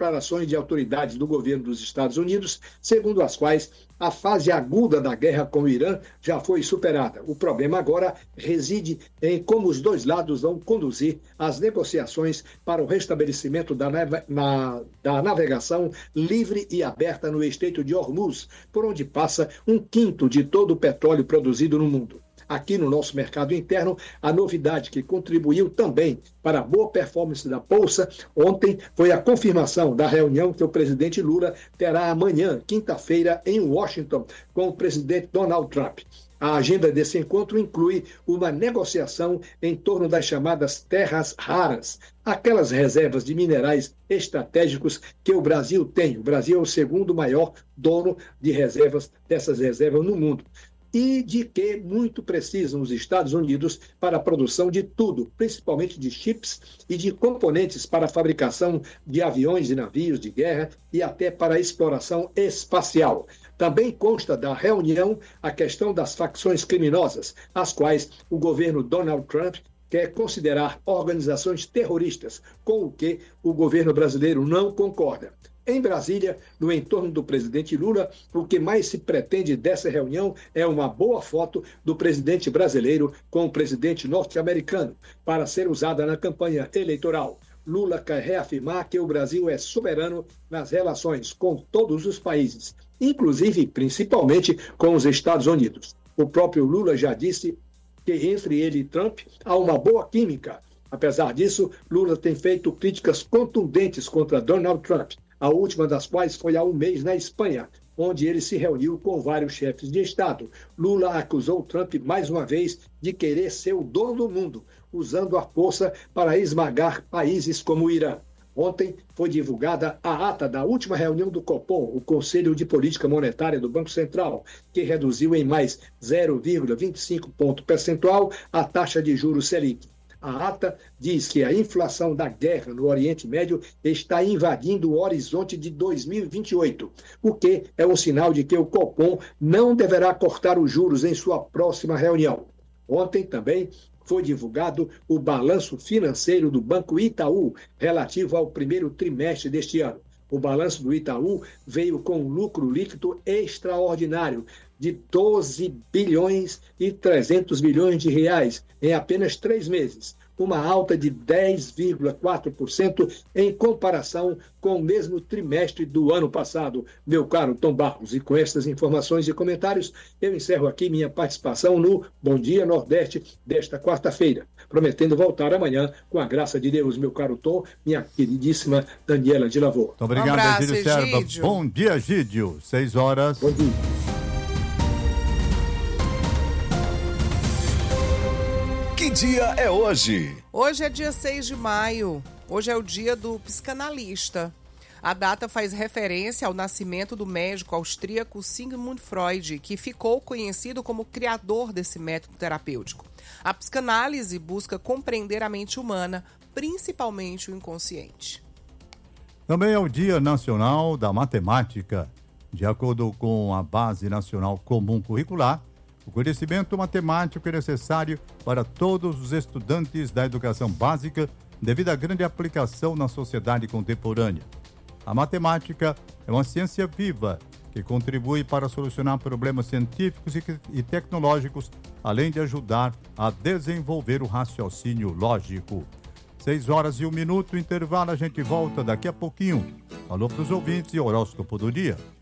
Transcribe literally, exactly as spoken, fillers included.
declarações de autoridades do governo dos Estados Unidos, segundo as quais a fase aguda da guerra com o Irã já foi superada. O problema agora reside em como os dois lados vão conduzir as negociações para o restabelecimento da, na, da navegação livre e aberta no Estreito de Hormuz, por onde passa um quinto de todo o petróleo produzido no mundo. Aqui no nosso mercado interno, a novidade que contribuiu também para a boa performance da Bolsa ontem foi a confirmação da reunião que o presidente Lula terá amanhã, quinta-feira, em Washington, com o presidente Donald Trump. A agenda desse encontro inclui uma negociação em torno das chamadas terras raras, aquelas reservas de minerais estratégicos que o Brasil tem. O Brasil é o segundo maior dono de reservas, dessas reservas no mundo. E de que muito precisam os Estados Unidos para a produção de tudo, principalmente de chips e de componentes para a fabricação de aviões e navios de guerra e até para a exploração espacial. Também consta da reunião a questão das facções criminosas, as quais o governo Donald Trump quer considerar organizações terroristas, com o que o governo brasileiro não concorda. Em Brasília, no entorno do presidente Lula, o que mais se pretende dessa reunião é uma boa foto do presidente brasileiro com o presidente norte-americano, para ser usada na campanha eleitoral. Lula quer reafirmar que o Brasil é soberano nas relações com todos os países, inclusive, principalmente, com os Estados Unidos. O próprio Lula já disse que entre ele e Trump há uma boa química. Apesar disso, Lula tem feito críticas contundentes contra Donald Trump, a última das quais foi há um mês na Espanha, onde ele se reuniu com vários chefes de Estado. Lula acusou Trump mais uma vez de querer ser o dono do mundo, usando a força para esmagar países como o Irã. Ontem foi divulgada a ata da última reunião do Copom, o Conselho de Política Monetária do Banco Central, que reduziu em mais zero vírgula vinte e cinco ponto percentual a taxa de juros Selic. A ata diz que a inflação da guerra no Oriente Médio está invadindo o horizonte de dois mil e vinte e oito, o que é um sinal de que o Copom não deverá cortar os juros em sua próxima reunião. Ontem também foi divulgado o balanço financeiro do Banco Itaú relativo ao primeiro trimestre deste ano. O balanço do Itaú veio com um lucro líquido extraordinário de doze bilhões e trezentos milhões de reais em apenas três meses, uma alta de dez vírgula quatro por cento em comparação com o mesmo trimestre do ano passado. Meu caro Tom Barros, e com estas informações e comentários, eu encerro aqui minha participação no Bom Dia Nordeste desta quarta-feira, prometendo voltar amanhã com a graça de Deus, meu caro Tom, minha queridíssima Daniela de Lavor. Muito obrigado, um abraço, Egídio Serba. Bom dia, Egídio. Seis horas. Bom dia. Que dia é hoje? Hoje é dia seis de maio. Hoje é o dia do psicanalista. A data faz referência ao nascimento do médico austríaco Sigmund Freud, que ficou conhecido como criador desse método terapêutico. A psicanálise busca compreender a mente humana, principalmente o inconsciente. Também é o Dia Nacional da Matemática. De acordo com a Base Nacional Comum Curricular, o conhecimento matemático é necessário para todos os estudantes da educação básica devido à grande aplicação na sociedade contemporânea. A matemática é uma ciência viva que contribui para solucionar problemas científicos e tecnológicos, além de ajudar a desenvolver o raciocínio lógico. Seis horas e um minuto, intervalo, a gente volta daqui a pouquinho. Falou para os ouvintes e horóscopo do dia.